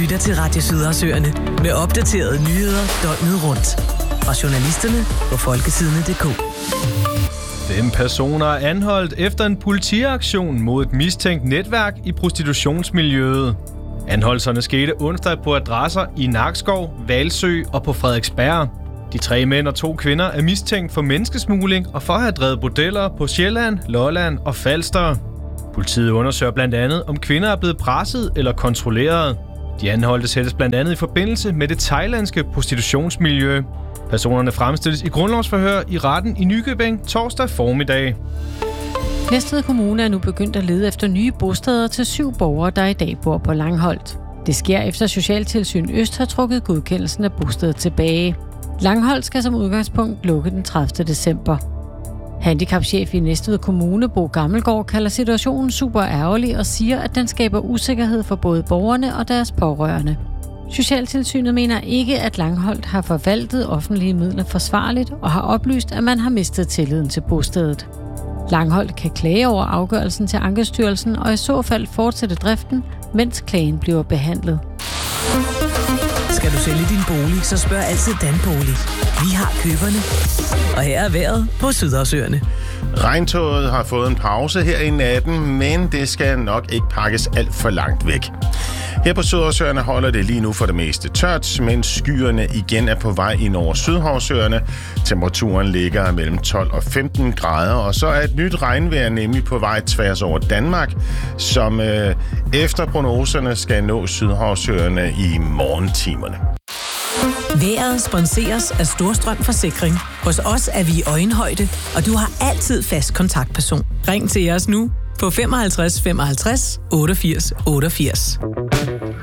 lytter til Radio Sydhavsøerne med opdaterede nyheder døgnet rundt. Fra journalisterne på folketidene.dk. 5 personer er anholdt efter en politiaktion mod et mistænkt netværk i prostitutionsmiljøet. Anholdelserne skete onsdag på adresser i Nakskov, Hvalsø og på Frederiksberg. De 3 mænd og 2 kvinder er mistænkt for menneskesmugling og for at have drevet bordeller på Sjælland, Lolland og Falster. Politiet undersøger blandt andet, om kvinder er blevet presset eller kontrolleret. De anholdte sættes blandt andet i forbindelse med det thailandske prostitutionsmiljø. Personerne fremstilles i grundlovsforhør i retten i Nykøbing torsdag formiddag. Næstved Kommune er nu begyndt at lede efter nye bosteder til 7 borgere, der i dag bor på Langholt. Det sker efter Socialtilsyn Øst har trukket godkendelsen af bostedet tilbage. Langholt skal som udgangspunkt lukke den 30. december. Handicapchef i Næstved Kommune, Bo Gammelgaard, kalder situationen super ærgerlig og siger, at den skaber usikkerhed for både borgerne og deres pårørende. Socialtilsynet mener ikke, at Langholt har forvaltet offentlige midler forsvarligt og har oplyst, at man har mistet tilliden til bostedet. Langholt kan klage over afgørelsen til Ankestyrelsen og i så fald fortsætte driften, mens klagen bliver behandlet. Skal du sælge din bolig, så spørg altid Danbolig. Vi har køberne. Og her er vejret på Sydhavsøerne. Regntoget har fået en pause her i natten, men det skal nok ikke pakkes alt for langt væk. Her på Sydhavsøerne holder det lige nu for det meste tørt, mens skyerne igen er på vej ind over Sydhavsøerne. Temperaturen ligger mellem 12 og 15 grader, og så er et nyt regnvejr nemlig på vej tværs over Danmark, som efter prognoserne skal nå Sydhavsøerne i morgentimerne. Vejret sponseres af Storstrøm Forsikring. Hos os er vi i øjenhøjde, og du har altid fast kontaktperson. Ring til os nu på 55 55 88 88.